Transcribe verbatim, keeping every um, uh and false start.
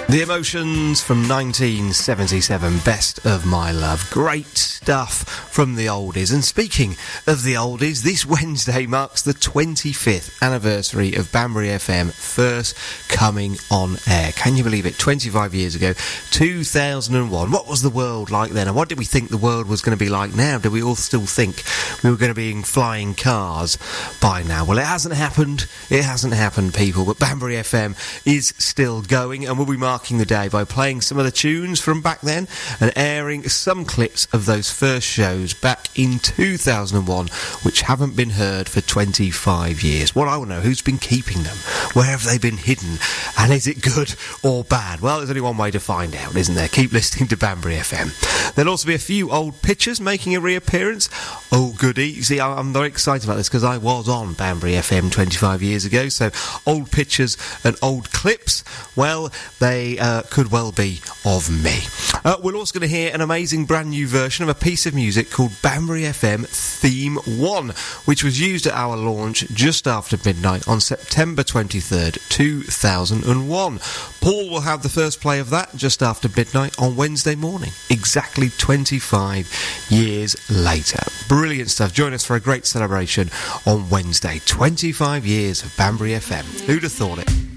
The Emotions from nineteen seventy-seven, Best of My Love. Great stuff from the oldies. And speaking of the oldies, this Wednesday marks the twenty-fifth anniversary of Banbury F M first coming on air. Can you believe it? twenty-five years ago, two thousand one. What was the world like then? And what did we think the world was going to be like now? Did we all still think we were going to be in flying cars by now? Well, it hasn't happened. It hasn't happened, people. But Banbury F M is still going, and we'll be marking the day by playing some of the tunes from back then and airing some clips of those first shows back in two thousand one which haven't been heard for twenty-five years. Well, I want to know who's been keeping them, where have they been hidden, and is it good or bad? Well, there's only one way to find out, isn't there? Keep listening to Banbury F M. There'll also be a few old pictures making a reappearance. Oh goody. See, I'm very excited about this because I was on Banbury F M twenty-five years ago, so old pictures and old clips, well, they uh, could well be of me. Uh, we're also going to hear an amazing brand new version of a piece of music called Banbury F M Theme one, which was used at our launch just after midnight on September twenty-third, two thousand one. Paul will have the first play of that just after midnight on Wednesday morning, exactly twenty-five years later. Brilliant stuff. Join us for a great celebration on Wednesday. twenty-five years of Banbury F M. Who'd have thought it?